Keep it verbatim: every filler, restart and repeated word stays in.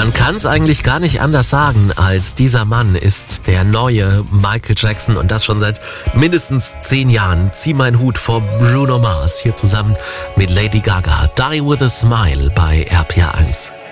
Man kann es eigentlich gar nicht anders sagen, als dieser Mann ist der neue Michael Jackson und das schon seit mindestens zehn Jahren. Zieh meinen Hut vor Bruno Mars hier zusammen mit Lady Gaga. Die with a Smile bei R P R eins.